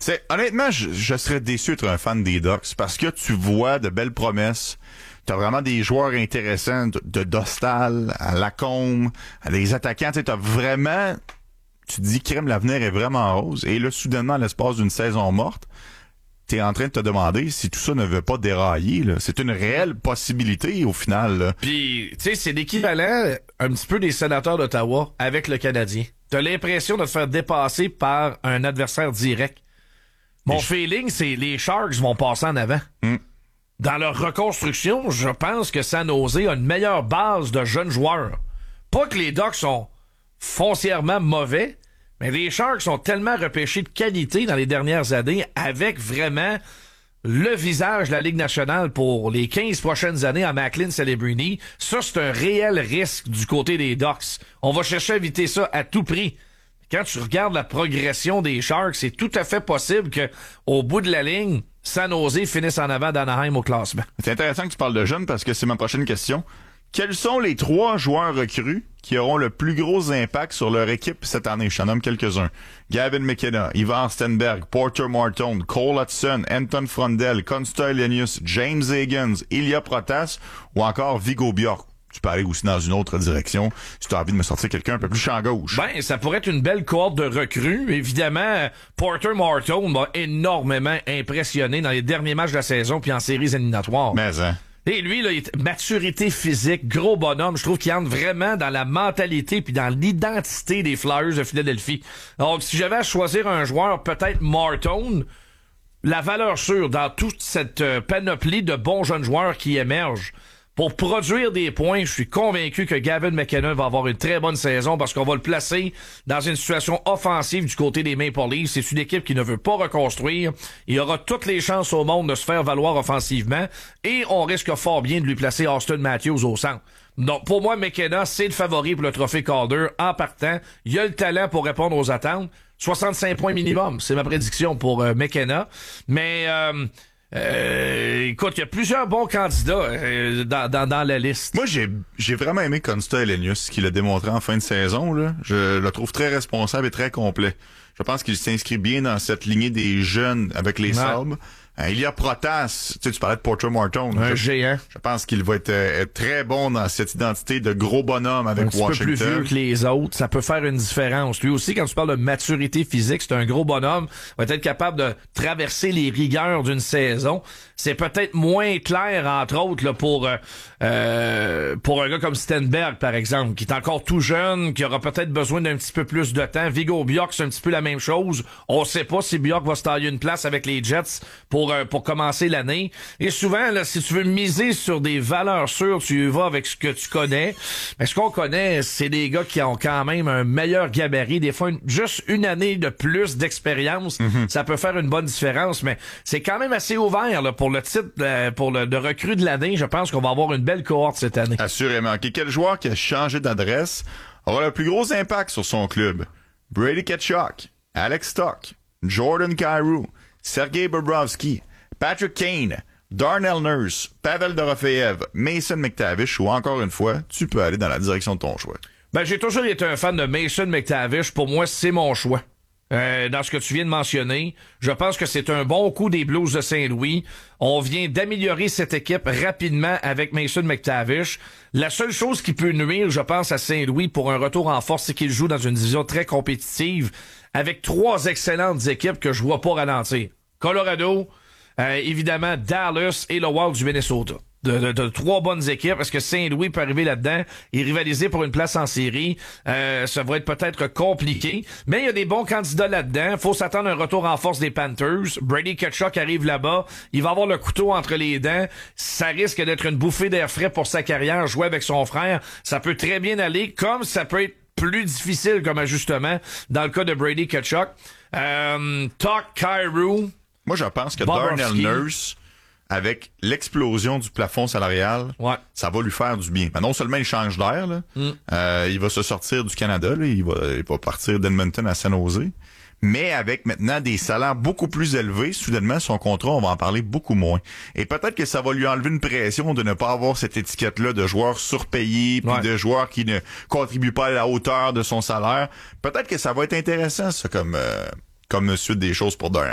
Honnêtement, je serais déçu d'être un fan des Ducks parce que tu vois de belles promesses. T'as vraiment des joueurs intéressants de Dostal à Lacombe, à des attaquants. Tu te dis, crème, l'avenir est vraiment rose. Et là, soudainement, à l'espace d'une saison morte, t'es en train de te demander si tout ça ne veut pas dérailler, là. C'est une réelle possibilité, au final, là. Puis, tu sais, c'est l'équivalent un petit peu des sénateurs d'Ottawa avec le Canadien. T'as l'impression de te faire dépasser par un adversaire direct. Mon feeling, c'est les Sharks vont passer en avant. Dans leur reconstruction, je pense que San Jose a une meilleure base de jeunes joueurs. Pas que les Ducks sont foncièrement mauvais, mais les Sharks sont tellement repêchés de qualité dans les dernières années avec vraiment le visage de la Ligue nationale pour les 15 prochaines années à Macklin Celebrini. Ça, c'est un réel risque du côté des Ducks. On va chercher à éviter ça à tout prix. Quand tu regardes la progression des Sharks, c'est tout à fait possible que, au bout de la ligne, San Jose finisse en avant d'Anaheim au classement. C'est intéressant que tu parles de jeunes parce que c'est ma prochaine question. Quels sont les 3 joueurs recrues qui auront le plus gros impact sur leur équipe cette année? Je t'en nomme quelques-uns. Gavin McKenna, Ivan Stenberg, Porter Martone, Cole Hudson, Anton Frondel, Konsta Helenius, James Higgins, Ilya Protas ou encore Viggo Bjork. Tu peux aller aussi dans une autre direction si tu as envie de me sortir quelqu'un un peu plus champ gauche. Ben, ça pourrait être une belle cohorte de recrues. Évidemment, Porter Martone m'a énormément impressionné dans les derniers matchs de la saison puis en séries éliminatoires. Mais, hein. Et lui, là, maturité physique, gros bonhomme, je trouve qu'il entre vraiment dans la mentalité puis dans l'identité des Flyers de Philadelphie. Donc, si j'avais à choisir un joueur, peut-être Martone, la valeur sûre dans toute cette panoplie de bons jeunes joueurs qui émergent. Pour produire des points, je suis convaincu que Gavin McKenna va avoir une très bonne saison parce qu'on va le placer dans une situation offensive du côté des Maple Leafs. C'est une équipe qui ne veut pas reconstruire. Il aura toutes les chances au monde de se faire valoir offensivement et on risque fort bien de lui placer Austin Matthews au centre. Donc, pour moi, McKenna, c'est le favori pour le trophée Calder en partant. Il a le talent pour répondre aux attentes. 65 points minimum, c'est ma prédiction pour McKenna. Mais... écoute, il y a plusieurs bons candidats dans la liste. Moi, j'ai vraiment aimé Konsta Helenius, ce qu'il a démontré en fin de saison, là. Je le trouve très responsable et très complet. Je pense qu'il s'inscrit bien dans cette lignée des jeunes avec les Sabres. Il y a Protas, tu parlais de Porter Martone. Un géant. Je pense qu'il va être très bon dans cette identité de gros bonhomme avec Washington. Un petit peu plus vieux que les autres, ça peut faire une différence. Lui aussi, quand tu parles de maturité physique, c'est un gros bonhomme, va être capable de traverser les rigueurs d'une saison. C'est peut-être moins clair, entre autres, là, pour un gars comme Stenberg, par exemple, qui est encore tout jeune, qui aura peut-être besoin d'un petit peu plus de temps. Viggo Bjork, c'est un petit peu la même chose. On sait pas si Bjork va se tailler une place avec les Jets pour commencer l'année. Et souvent, là, si tu veux miser sur des valeurs sûres, tu y vas avec ce que tu connais. Mais ce qu'on connaît, c'est des gars qui ont quand même un meilleur gabarit. Des fois, juste une année de plus d'expérience, ça peut faire une bonne différence. Mais c'est quand même assez ouvert là, pour le titre, de recrue de l'année. Je pense qu'on va avoir une belle cohorte cette année. Assurément. Quel joueur qui a changé d'adresse aura le plus gros impact sur son club? Brady Tkachuk, Alex Stock, Jordan Kyrou, Sergei Bobrovsky, Patrick Kane, Darnell Nurse, Pavel Dorofeev, Mason McTavish ou encore une fois, tu peux aller dans la direction de ton choix. Ben, j'ai toujours été un fan de Mason McTavish. Pour moi, c'est mon choix. Dans ce que tu viens de mentionner, je pense que c'est un bon coup des Blues de Saint-Louis. On vient d'améliorer cette équipe rapidement avec Mason McTavish. La seule chose qui peut nuire, je pense, à Saint-Louis pour un retour en force, c'est qu'il joue dans une division très compétitive avec 3 excellentes équipes que je vois pas ralentir. Colorado, évidemment Dallas et le Wild du Minnesota. De 3 bonnes équipes. Est-ce que Saint-Louis peut arriver là-dedans et rivaliser pour une place en série? Ça va être peut-être compliqué. Mais il y a des bons candidats là-dedans. Faut s'attendre à un retour en force des Panthers. Brady Tkachuk arrive là-bas. Il va avoir le couteau entre les dents. Ça risque d'être une bouffée d'air frais pour sa carrière. Jouer avec son frère, ça peut très bien aller, comme ça peut être plus difficile comme ajustement dans le cas de Brady Tkachuk. Talk Kyrou. Moi, je pense que Darnell Nurse, avec l'explosion du plafond salarial, ça va lui faire du bien. Ben, non seulement il change d'air, là, il va se sortir du Canada, là, il va partir d'Edmonton à San Jose, mais avec maintenant des salaires beaucoup plus élevés, soudainement, son contrat, on va en parler beaucoup moins. Et peut-être que ça va lui enlever une pression de ne pas avoir cette étiquette-là de joueur surpayé, puis de joueur qui ne contribue pas à la hauteur de son salaire. Peut-être que ça va être intéressant, ça, comme suite des choses pour